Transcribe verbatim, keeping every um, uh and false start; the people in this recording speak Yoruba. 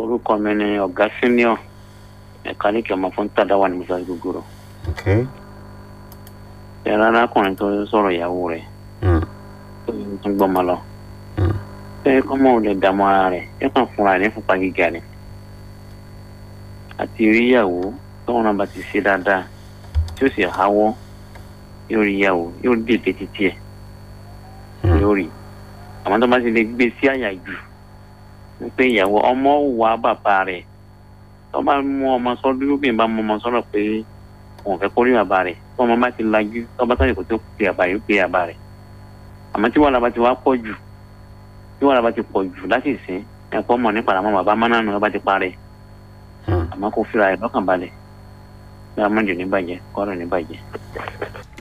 orúkọ mi ni ọ̀gá senior mẹkáníìkì ọmọ fún tàdáwà ní musa gbogbo. Okay. ẹ̀rọ arákùnrin tó sọ̀rọ̀ ìyàwó rẹ̀ Mm. tó ń gbọ́mọ lọ. Mm. ṣé kọ́mọ ò lè dààmú ara rẹ̀ ẹ kàn fúnra rẹ̀ fúnpa gíga ni. àti rí ìyàwó tóun náà bá ti ṣe dáadáa tí ó sì háwọ́ yóò rí ìyàwó yóò dèdè títí ẹ̀ yóò rí. àmọ́ tó bá ti lè gbé sí àyà jù wípé ìyàwó ọmọ wà bàbá rẹ̀ tó bá mú ọmọ sọ́dún lóbìnrin bá mú ọmọ sọ́dọ̀ pé òun fẹ́ kó rí bàbá rẹ̀ tó ọmọ bá ti lajú tó bá sáyẹ̀ kó tó pè bàbá yóò pè bàbá rẹ̀. àmọ́ tí wàhálà bá ti wá pọ̀ jù tí wàhálà bá ti pọ̀ jù láti sìn ẹ̀kọ́ mọ̀ nípa àwọn bàbá mánánù ẹ bá ti parẹ́ àmọ́ kó fira ẹ̀ lọ́kàn balẹ̀ bí amọ̀jù ní bàjẹ́ kọ́rọ̀ ní bàjẹ́.